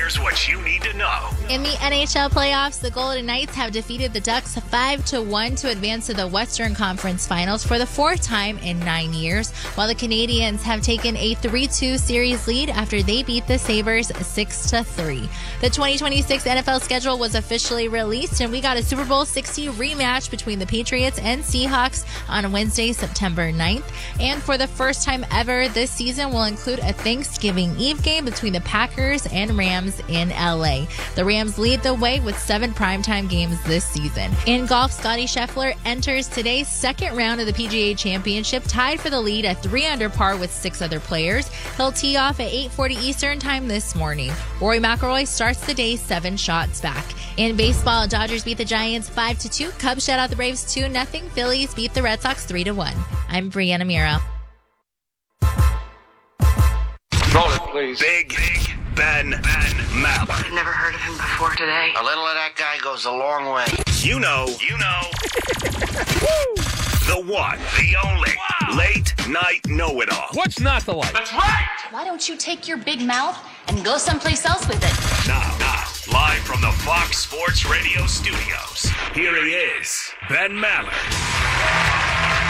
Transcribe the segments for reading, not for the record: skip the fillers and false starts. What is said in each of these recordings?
Here's what you need to know. In the NHL playoffs, the Golden Knights have defeated the Ducks 5-1 to advance to the Western Conference Finals for the fourth time in 9 years, while the Canadiens have taken a 3-2 series lead after they beat the Sabres 6-3. The 2026 NFL schedule was officially released, and we got a Super Bowl 60 rematch between the Patriots and Seahawks on Wednesday, September 9th. And for the first time ever, this season will include a Thanksgiving Eve game between the Packers and Rams in LA. The Rams lead the way with 7 primetime games this season. In golf, Scottie Scheffler enters today's second round of the PGA Championship, tied for the lead at 3 under par with 6 other players. He'll tee off at 8:40 Eastern time this morning. Rory McIlroy starts the day 7 shots back. In baseball, Dodgers beat the Giants 5-2. Cubs shut out the Braves 2-0. Phillies beat the Red Sox 3-1. I'm Brianna Mira. Roll it, please. Big Ben Maller. I've never heard of him before today. A little of that guy goes a long way. You know. The one, the only, late night know-it-all. What's not to like? That's right! Why don't you take your big mouth and go someplace else with it? Now, live from the Fox Sports Radio studios, here he is, Ben Maller.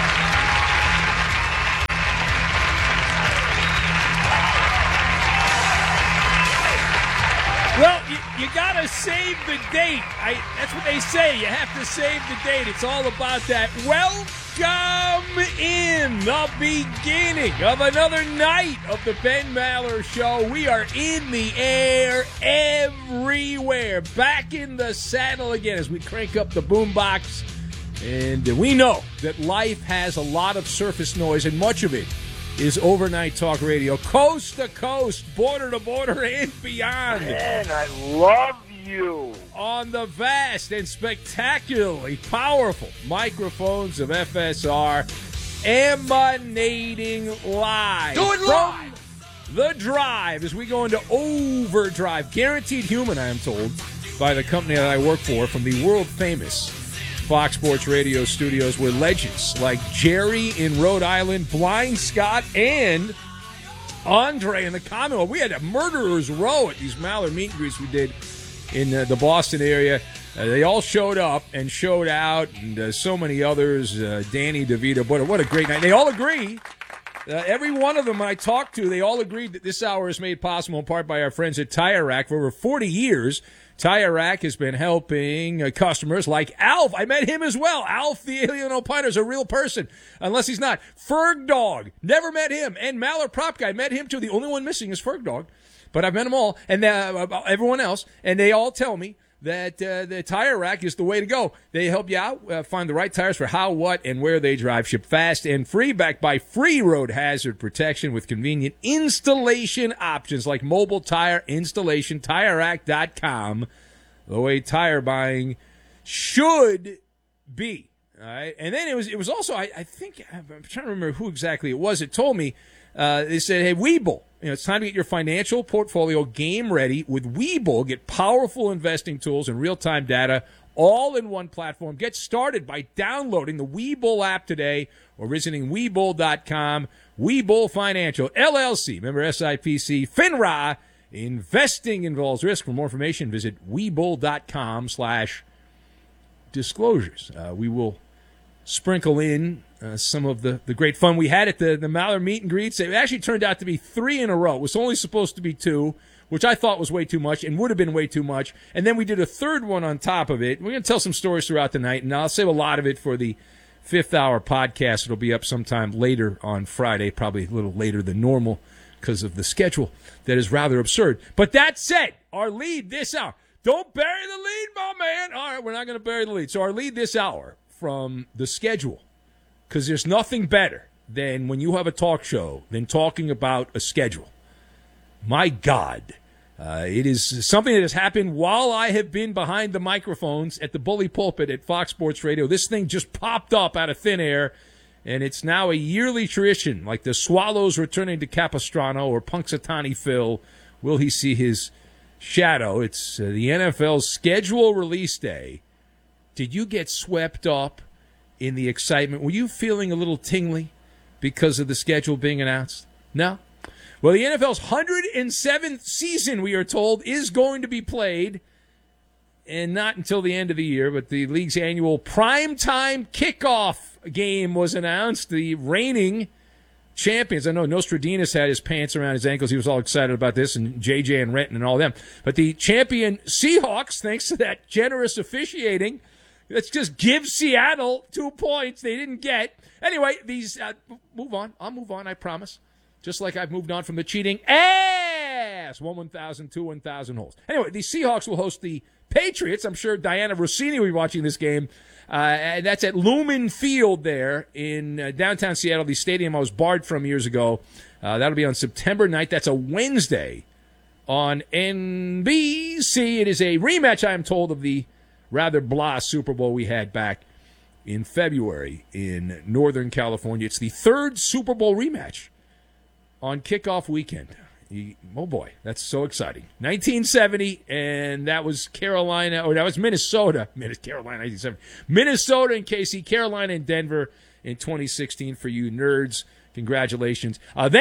Well, you got to save the date. That's what they say. You have to save the date. It's all about that. Welcome in the beginning of another night of the Ben Maller Show. We are in the air everywhere. Back in the saddle again as we crank up the boombox. And we know that life has a lot of surface noise, and much of it is overnight talk radio, coast to coast, border to border, and beyond. Man, I love you. On the vast and spectacularly powerful microphones of FSR, emanating live. Do it live! From the Drive as we go into overdrive. Guaranteed Human, I am told, by the company that I work for, from the world-famous Fox Sports Radio studios, where legends like Jerry in Rhode Island, Blind Scott, and Andre in the Commonwealth. We had a murderer's row at these Maller meet and greets we did in the Boston area. They all showed up and showed out, and so many others. Danny DeVito, what a great night. They all agree. Every one of them I talked to, they all agreed that this hour is made possible in part by our friends at Tire Rack. For over 40 years, Tire Rack has been helping customers like Alf. I met him as well. Alf, the alien opiner, is a real person, unless he's not. Ferg Dog, never met him. And Maller Prop Guy, met him too. The only one missing is Ferg Dog. But I've met them all, and everyone else, and they all tell me that the Tire Rack is the way to go. They help you out, find the right tires for how, what, and where they drive. Ship fast and free, backed by free road hazard protection with convenient installation options like mobile tire installation. TireRack.com, the way tire buying should be. All right, and then it was also I think I'm trying to remember who exactly it was. It told me they said, "Hey, Webull, it's time to get your financial portfolio game ready with Webull. Get powerful investing tools and real-time data all in one platform. Get started by downloading the Webull app today or visiting Webull.com. Webull Financial, LLC, member SIPC, FINRA. Investing involves risk. For more information, visit Webull.com/disclosures. We will sprinkle in some of the great fun we had at the Maller meet and greets. It actually turned out to be 3 in a row. It was only supposed to be 2, which I thought was way too much and would have been way too much. And then we did a third one on top of it. We're going to tell some stories throughout the night, and I'll save a lot of it for the 5th hour podcast. It'll be up sometime later on Friday, probably a little later than normal because of the schedule that is rather absurd. But that said, our lead this hour. Don't bury the lead, my man. All right, we're not going to bury the lead. So our lead this hour from the schedule, because there's nothing better than when you have a talk show than talking about a schedule. My God, it is something that has happened while I have been behind the microphones at the Bully Pulpit at Fox Sports Radio. This thing just popped up out of thin air, and it's now a yearly tradition, like the Swallows returning to Capistrano or Punxsutawney Phil. Will he see his shadow? It's the NFL's schedule release day. Did you get swept up in the excitement? Were you feeling a little tingly because of the schedule being announced? No? Well, the NFL's 107th season, we are told, is going to be played, and not until the end of the year, but the league's annual primetime kickoff game was announced. The reigning champions. I know Nostradamus had his pants around his ankles. He was all excited about this, and JJ and Renton and all them. But the champion Seahawks, thanks to that generous officiating, let's just give Seattle 2 points they didn't get. Anyway, these move on. I'll move on, I promise. Just like I've moved on from the cheating ass. 1,000, 2 1,000 holes. Anyway, the Seahawks will host the Patriots. I'm sure Diana Rossini will be watching this game. And that's at Lumen Field there in downtown Seattle, the stadium I was barred from years ago. That'll be on September 9th. That's a Wednesday on NBC. It is a rematch, I am told, of the rather blah Super Bowl we had back in February in Northern California. It's the third Super Bowl rematch on kickoff weekend. Oh, boy, that's so exciting. 1970, and that was Carolina, or that was Minnesota. Carolina, 1970. Minnesota and KC, Carolina and Denver in 2016 for you nerds. Congratulations.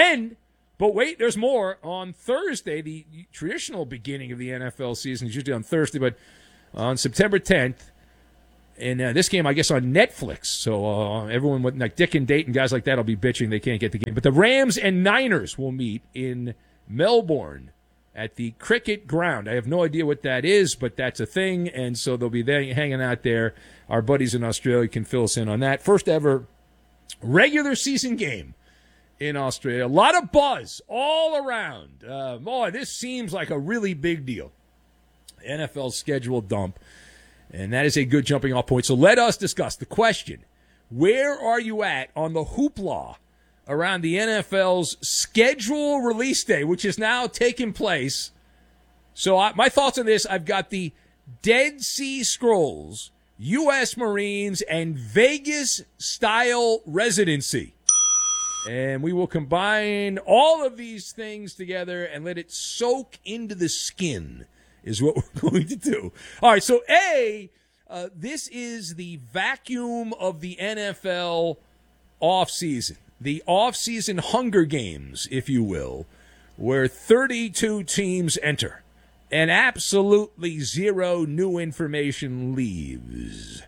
But wait, there's more. On Thursday, the traditional beginning of the NFL season is usually on Thursday, but on September 10th, and this game, I guess, on Netflix. So everyone with like Dick and Dayton, guys like that, will be bitching they can't get the game. But the Rams and Niners will meet in Melbourne at the Cricket Ground. I have no idea what that is, but that's a thing, and so they'll be there hanging out there. Our buddies in Australia can fill us in on that. First ever regular season game in Australia. A lot of buzz all around. Boy, this seems like a really big deal. NFL schedule dump, and that is a good jumping off point. So let us discuss the question. Where are you at on the hoopla around the NFL's schedule release day, which is now taking place? So my thoughts on this, I've got the Dead Sea Scrolls, U.S. Marines, and Vegas-style residency. And we will combine all of these things together and let it soak into the skin is what we're going to do. All right, so this is the vacuum of the NFL offseason. The offseason Hunger Games, if you will, where 32 teams enter and absolutely zero new information leaves.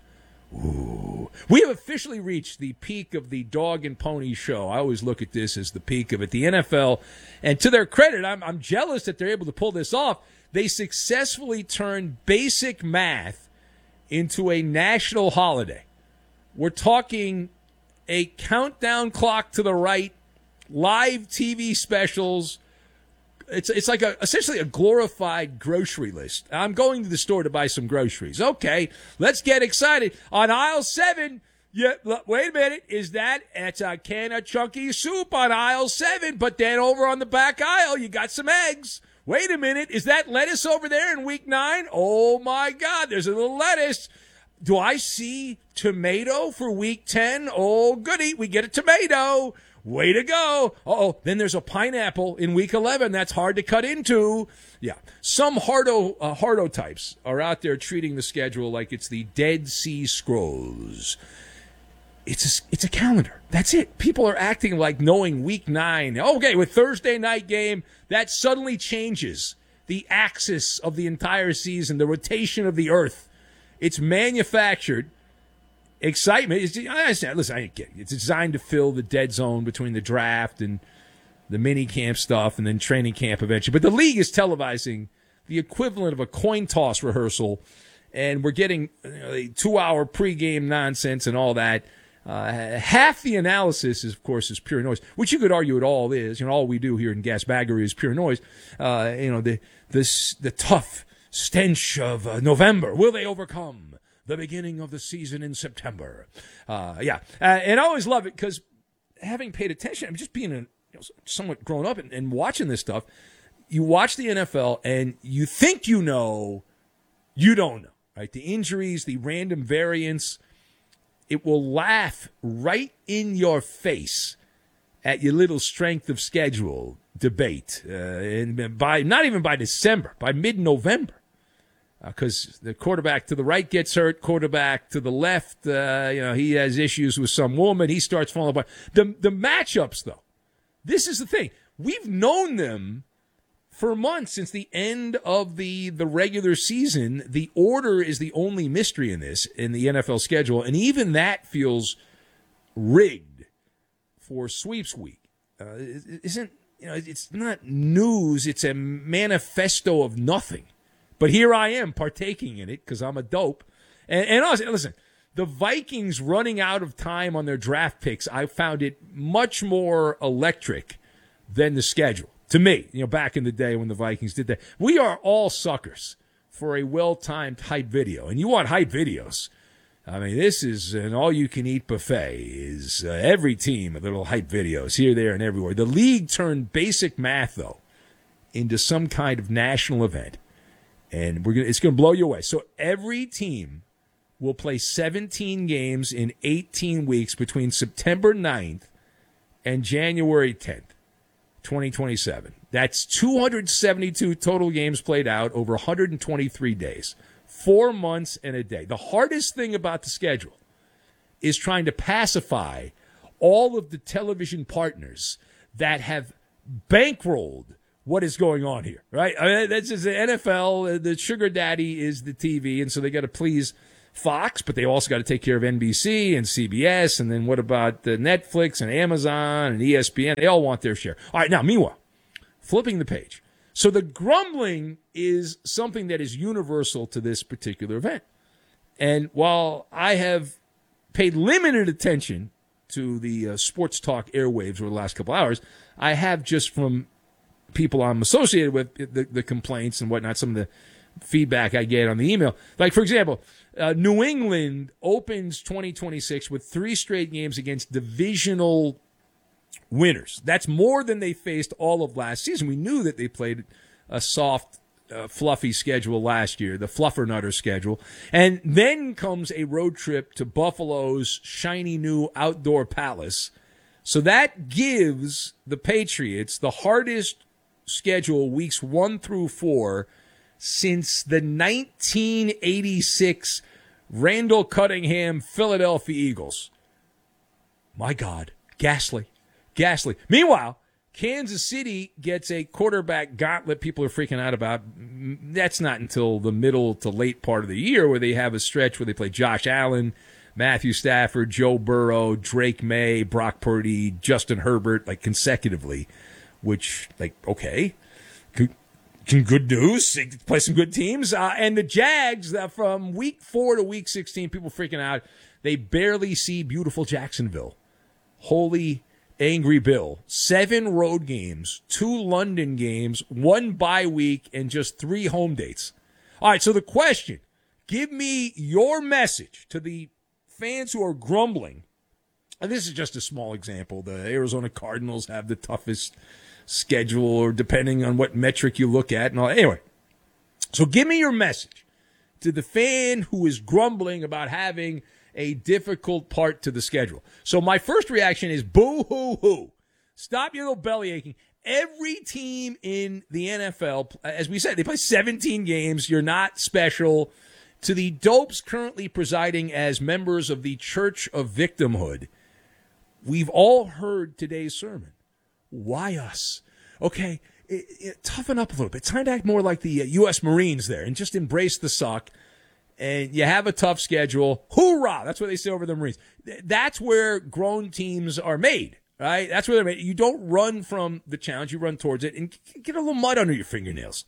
Ooh. We have officially reached the peak of the dog and pony show. I always look at this as the peak of it. The NFL, and to their credit, I'm jealous that they're able to pull this off. They successfully turned basic math into a national holiday. We're talking a countdown clock to the right, live TV specials. It's like essentially a glorified grocery list. I'm going to the store to buy some groceries. Okay, let's get excited. On aisle 7, wait a minute, it's a can of chunky soup on aisle 7, but then over on the back aisle, you got some eggs. Wait a minute, is that lettuce over there in week 9? Oh my God, there's a little lettuce. Do I see tomato for week 10? Oh, goody, we get a tomato. Way to go. Then there's a pineapple in week 11. That's hard to cut into. Yeah, some hardo types are out there treating the schedule like it's the Dead Sea Scrolls. It's a calendar. That's it. People are acting like knowing week 9. Okay, with Thursday night game, that suddenly changes the axis of the entire season, the rotation of the earth. It's manufactured excitement. Listen, I get it. It's designed to fill the dead zone between the draft and the mini camp stuff and then training camp eventually. But the league is televising the equivalent of a coin toss rehearsal, and we're getting a 2-hour pregame nonsense and all that. Half the analysis, of course, is pure noise, which you could argue it all is. All we do here in Gasbaggery is pure noise. The tough stench of November. Will they overcome the beginning of the season in September? And I always love it because having paid attention, I'm just being somewhat grown up and watching this stuff. You watch the NFL and you think you know, you don't know, right? The injuries, the random variants. It will laugh right in your face at your little strength of schedule debate. And not even by December, by mid-November. Because the quarterback to the right gets hurt, quarterback to the left, he has issues with some woman. He starts falling apart. The matchups, though, this is the thing. we've known them for months, since the end of the regular season. The order is the only mystery in the NFL schedule, and even that feels rigged for sweeps week. It's not news, it's a manifesto of nothing. But here I am partaking in it because I'm a dope. And also, listen, the Vikings running out of time on their draft picks, I found it much more electric than the schedule. To me, back in the day when the Vikings did that. We are all suckers for a well-timed hype video. And you want hype videos. I mean, this is an all-you-can-eat buffet. Is every team with little hype videos here, there, and everywhere. The league turned basic math, though, into some kind of national event. And it's going to blow you away. So every team will play 17 games in 18 weeks between September 9th and January 10th, 2027. That's 272 total games played out over 123 days, 4 months and a day. The hardest thing about the schedule is trying to pacify all of the television partners that have bankrolled what is going on here, right? I mean, that's just the NFL. The sugar daddy is the TV, and so they got to please Fox, but they also got to take care of NBC and CBS, and then what about the Netflix and Amazon and ESPN? They all want their share. All right, now, meanwhile, flipping the page. So the grumbling is something that is universal to this particular event. And while I have paid limited attention to the sports talk airwaves over the last couple hours, I have, just from people I'm associated with, the complaints and whatnot, some of the feedback I get on the email. Like, for example, New England opens 2026 with 3 straight games against divisional winners. That's more than they faced all of last season. We knew that they played a soft, fluffy schedule last year, the fluffernutter schedule. And then comes a road trip to Buffalo's shiny new outdoor palace. So that gives the Patriots the hardest schedule, weeks 1 through 4, since the 1986 Randall Cunningham Philadelphia Eagles. My God, ghastly. Meanwhile, Kansas City gets a quarterback gauntlet people are freaking out about. That's not until the middle to late part of the year, where they have a stretch where they play Josh Allen, Matthew Stafford, Joe Burrow, Drake May, Brock Purdy, Justin Herbert, like consecutively, which, like, okay. Good news. Play some good teams. And the Jags, from week 4 to week 16, people freaking out. They barely see beautiful Jacksonville. Holy angry Bill. 7 road games, 2 London games, 1 bye week, and just 3 home dates. All right, so the question, give me your message to the fans who are grumbling. And this is just a small example. The Arizona Cardinals have the toughest schedule, or depending on what metric you look at. And all. Anyway, so give me your message to the fan who is grumbling about having a difficult part to the schedule. So my first reaction is boo-hoo-hoo. Stop your little belly aching. Every team in the NFL, as we said, they play 17 games. You're not special. To the dopes currently presiding as members of the Church of Victimhood, we've all heard today's sermon. Why us? Okay, toughen up a little bit. It's time to act more like the U.S. Marines there and just embrace the suck. And you have a tough schedule. Hoorah! That's what they say over the Marines. That's where grown teams are made, right? That's where they're made. You don't run from the challenge. You run towards it and get a little mud under your fingernails.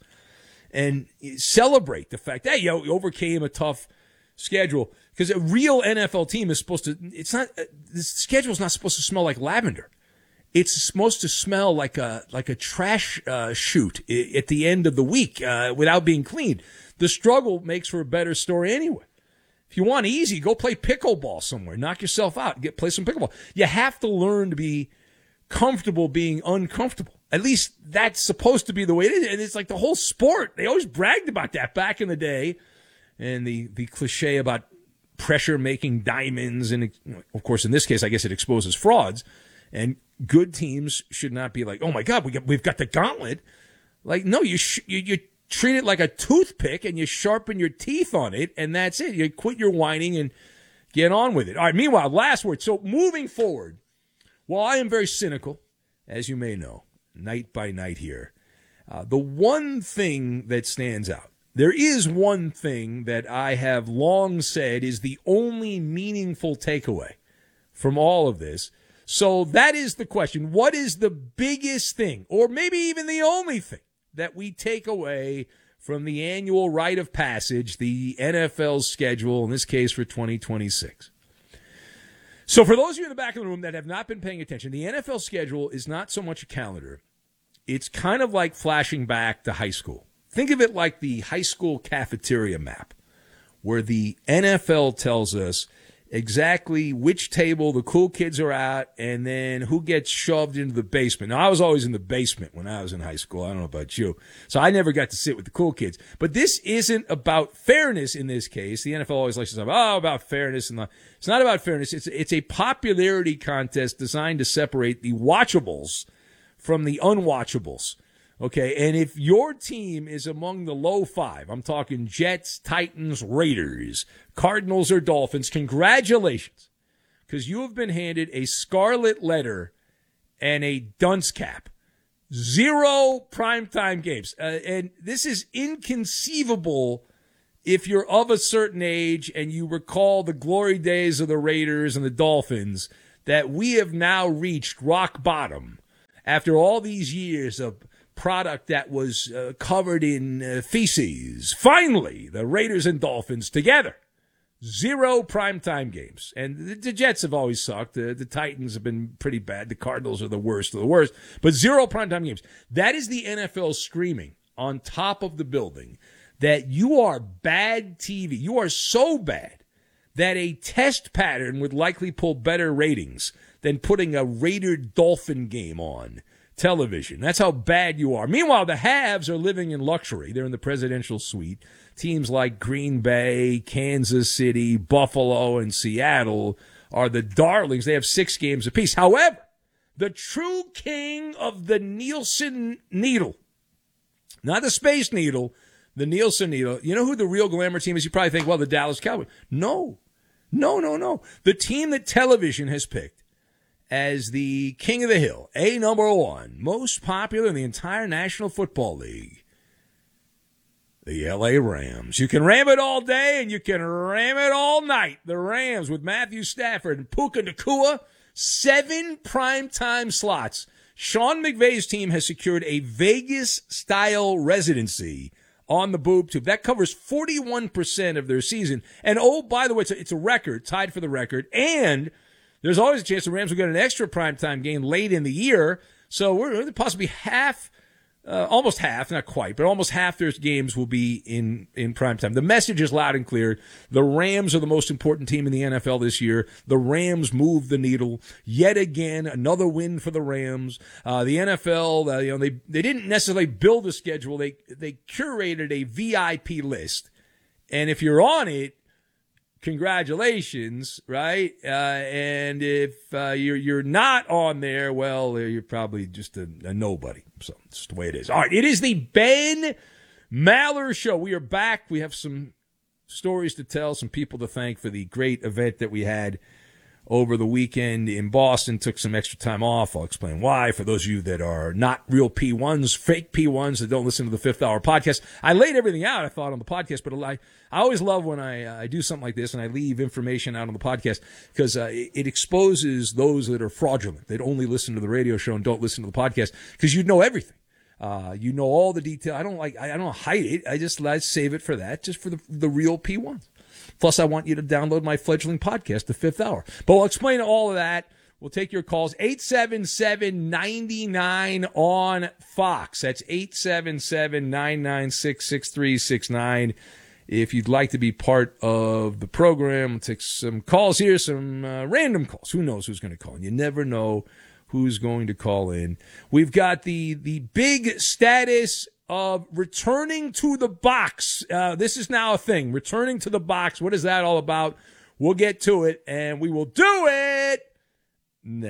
And celebrate the fact that you overcame a tough schedule. Because a real NFL team is supposed to, the schedule is not supposed to smell like lavender. It's supposed to smell like a trash chute at the end of the week without being cleaned. The struggle makes for a better story anyway. If you want easy, go play pickleball somewhere. Knock yourself out. Play some pickleball. You have to learn to be comfortable being uncomfortable. At least that's supposed to be the way it is. And it's like the whole sport. They always bragged about that back in the day. And the cliche about pressure making diamonds. And, of course, in this case, I guess it exposes frauds. And good teams should not be like, oh, my God, we've got the gauntlet. Like, no, you treat it like a toothpick and you sharpen your teeth on it, and that's it. You quit your whining and get on with it. All right, meanwhile, last word. So moving forward, while I am very cynical, as you may know, night by night here. The one thing that stands out, there is one thing that I have long said is the only meaningful takeaway from all of this. So that is the question. What is the biggest thing, or maybe even the only thing, that we take away from the annual rite of passage, the NFL schedule, in this case for 2026? So for those of you in the back of the room that have not been paying attention, the NFL schedule is not so much a calendar. It's kind of like flashing back to high school. Think of it like the high school cafeteria map, where the NFL tells us exactly which table the cool kids are at and then who gets shoved into the basement. Now, I was always in the basement when I was in high school. I don't know about you. So I never got to sit with the cool kids. But this isn't about fairness in this case. The NFL always likes to talk about fairness. It's not about fairness. It's a popularity contest designed to separate the watchables from the unwatchables. Okay, and if your team is among the low five, I'm talking Jets, Titans, Raiders, Cardinals, or Dolphins, congratulations, because you have been handed a scarlet letter and a dunce cap. 0 primetime games. And this is inconceivable if you're of a certain age and you recall the glory days of the Raiders and the Dolphins, that we have now reached rock bottom after all these years of product that was covered in feces. Finally, the Raiders and Dolphins together. 0 primetime games. And the Jets have always sucked. The Titans have been pretty bad. The Cardinals are the worst of the worst. But 0 primetime games. That is the NFL screaming on top of the building that you are bad TV. You are so bad that a test pattern would likely pull better ratings than putting a Raider-Dolphin game on television. That's how bad you are. Meanwhile, the haves are living in luxury. They're in the presidential suite. Teams like Green Bay, Kansas City, Buffalo, and Seattle are the darlings. They have 6 games apiece. However, the true king of the Nielsen needle, not the Space Needle, the Nielsen needle. You know who the real glamour team is? You probably think, well, the Dallas Cowboys. No. The team that television has picked as the king of the hill, number 1, most popular in the entire National Football League, the L.A. Rams. You can ram it all day and you can ram it all night. The Rams with Matthew Stafford and Puka Nacua, 7 primetime slots. Sean McVay's team has secured a Vegas-style residency on the boob tube. That covers 41% of their season. And, oh, by the way, it's a record, tied for the record, and there's always a chance the Rams will get an extra primetime game late in the year. So we're possibly almost half, not quite, but almost half their games will be in primetime. The message is loud and clear. The Rams are the most important team in the NFL this year. The Rams move the needle. Yet again, another win for the Rams. The NFL, they didn't necessarily build a schedule. They curated a VIP list. And if you're on it, congratulations, right? And if you're not on there, well, you're probably just a nobody. So it's just the way it is. All right, it is the Ben Maller Show. We are back. We have some stories to tell, some people to thank for the great event that we had over the weekend in Boston. Took some extra time off. I'll explain why. For those of you that are not real P1s, fake P1s that don't listen to the Fifth Hour podcast, I laid everything out, I thought, on the podcast, but I always love when I do something like this and I leave information out on the podcast because it exposes those that are fraudulent, that only listen to the radio show and don't listen to the podcast, because you know everything. You know all the detail. I don't hide it. I save it for that, just for the real P1s. Plus, I want you to download my fledgling podcast, The Fifth Hour. But we'll explain all of that. We'll take your calls. 877-99 on Fox. That's 877-996-6369. If you'd like to be part of the program, we'll take some calls here, some random calls. Who knows who's going to call in? You never know who's going to call in. We've got the big status of returning to the box. This is now a thing. Returning to the box. What is that all about? We'll get to it, and we will do it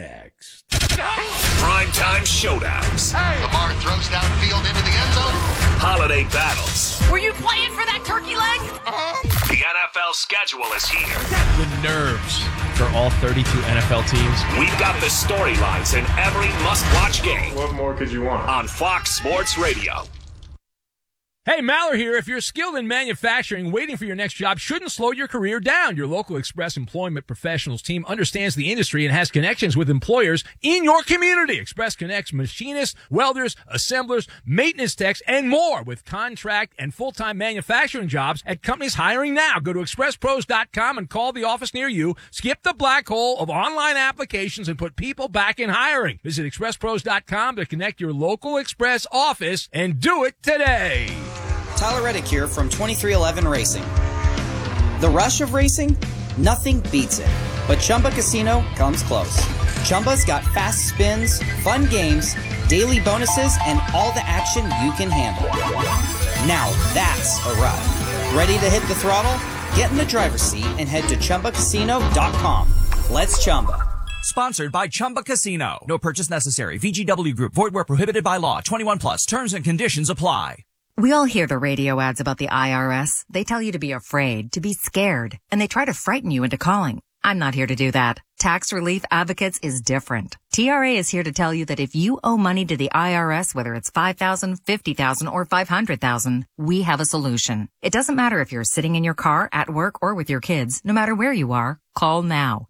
next. Primetime Showdowns. Lamar throws downfield into the end zone. holiday battles. Were you playing for that turkey leg? The NFL schedule is here. The nerves for all 32 NFL teams. We've got the storylines in every must-watch game. What more could you want? On Fox Sports Radio. Hey, Maller here. If you're skilled in manufacturing, waiting for your next job shouldn't slow your career down. Your local Express Employment Professionals team understands the industry and has connections with employers in your community. Express connects machinists, welders, assemblers, maintenance techs, and more with contract and full-time manufacturing jobs at companies hiring now. Go to expresspros.com and call the office near you. Skip the black hole of online applications and put people back in hiring. Visit expresspros.com to connect your local Express office and do it today. Tyler Reddick here from 2311 Racing. The rush of racing? Nothing beats it. But Chumba Casino comes close. Chumba's got fast spins, fun games, daily bonuses, and all the action you can handle. Now that's a ride. Ready to hit the throttle? Get in the driver's seat and head to ChumbaCasino.com. Let's Chumba. Sponsored by Chumba Casino. No purchase necessary. VGW Group. Void where prohibited by law. 21 plus. Terms and conditions apply. We all hear the radio ads about the IRS. They tell you to be afraid, to be scared, and they try to frighten you into calling. I'm not here to do that. Tax Relief Advocates is different. TRA is here to tell you that if you owe money to the IRS, whether it's $5,000, $50,000, or $500,000, we have a solution. It doesn't matter if you're sitting in your car, at work, or with your kids. No matter where you are, call now.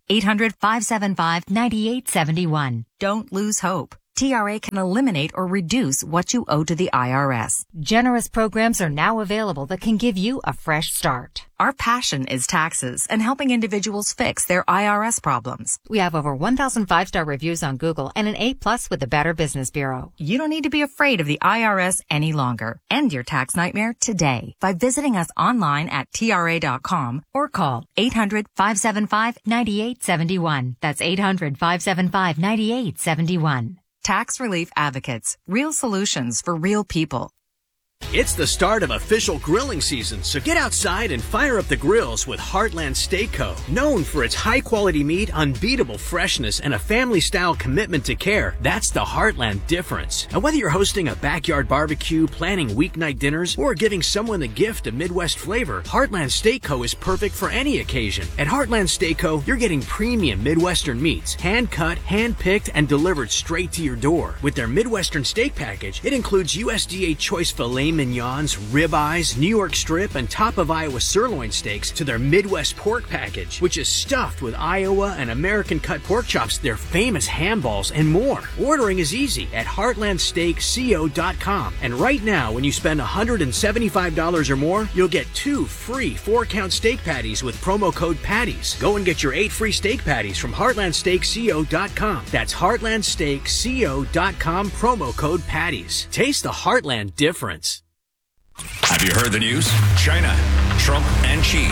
800-575-9871. Don't lose hope. TRA can eliminate or reduce what you owe to the IRS. Generous programs are now available that can give you a fresh start. Our passion is taxes and helping individuals fix their IRS problems. We have over 1,000 5-star reviews on Google and an A+ with the Better Business Bureau. You don't need to be afraid of the IRS any longer. End your tax nightmare today by visiting us online at TRA.com or call 800-575-9871. That's 800-575-9871. Tax Relief Advocates. Real solutions for real people. It's the start of official grilling season, so get outside and fire up the grills with Heartland Steak Co. Known for its high-quality meat, unbeatable freshness, and a family-style commitment to care, that's the Heartland difference. And whether you're hosting a backyard barbecue, planning weeknight dinners, or giving someone the gift of Midwest flavor, Heartland Steak Co. is perfect for any occasion. At Heartland Steak Co., you're getting premium Midwestern meats, hand-cut, hand-picked, and delivered straight to your door. With their Midwestern steak package, it includes USDA choice filet mignons, ribeyes, New York strip, and top of Iowa sirloin steaks to their Midwest pork package, which is stuffed with Iowa and American cut pork chops, their famous ham balls, and more. Ordering is easy at heartlandsteakco.com. And right now, when you spend $175 or more, you'll get 2 free 4-count steak patties with promo code PATTIES. Go and get your 8 free steak patties from heartlandsteakco.com. That's heartlandsteakco.com, promo code PATTIES. Taste the Heartland difference. Have you heard the news? China, Trump, and Xi.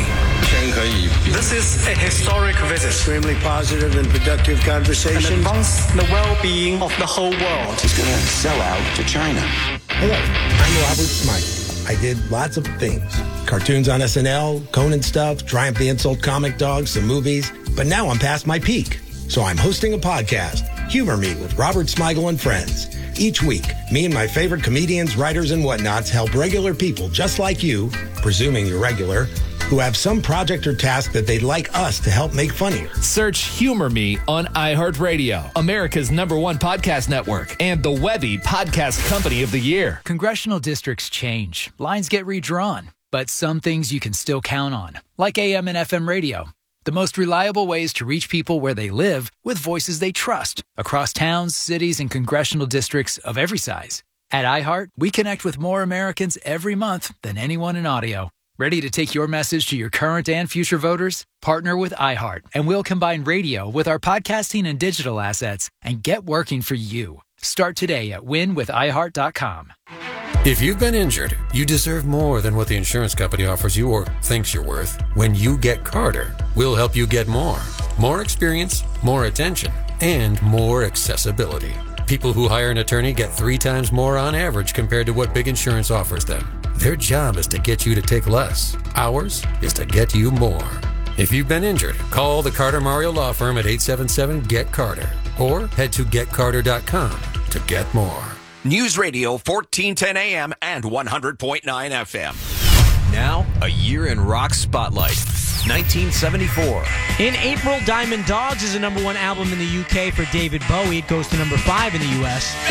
This is a historic visit. Extremely positive and productive conversation. And advance the well-being of the whole world. He's going to sell out to China. Hello, I'm Robert Smigel. I did lots of things. Cartoons on SNL, Conan stuff, Triumph the Insult comic dogs, some movies. But now I'm past my peak. So I'm hosting a podcast, Humor Me with Robert Smigel and Friends. Each week, me and my favorite comedians, writers, and whatnots help regular people just like you, presuming you're regular, who have some project or task that they'd like us to help make funnier. Search Humor Me on iHeartRadio, America's #1 podcast network, and the Webby Podcast Company of the Year. Congressional districts change. Lines get redrawn. But some things you can still count on, like AM and FM radio. The most reliable ways to reach people where they live with voices they trust across towns, cities, and congressional districts of every size. At iHeart, we connect with more Americans every month than anyone in audio. Ready to take your message to your current and future voters? Partner with iHeart, and we'll combine radio with our podcasting and digital assets and get working for you. Start today at winwithiheart.com. If you've been injured, you deserve more than what the insurance company offers you or thinks you're worth. When you get Carter, we'll help you get more. More experience, more attention, and more accessibility. People who hire an attorney get 3 times more on average compared to what big insurance offers them. Their job is to get you to take less. Ours is to get you more. If you've been injured, call the Carter Mario Law Firm at 877-GET-CARTER or head to getcarter.com to get more. News Radio 1410 AM and 100.9 FM. Now, a year in rock spotlight. 1974. In April, Diamond Dogs is a #1 album in the UK for David Bowie. It goes to #5 in the US.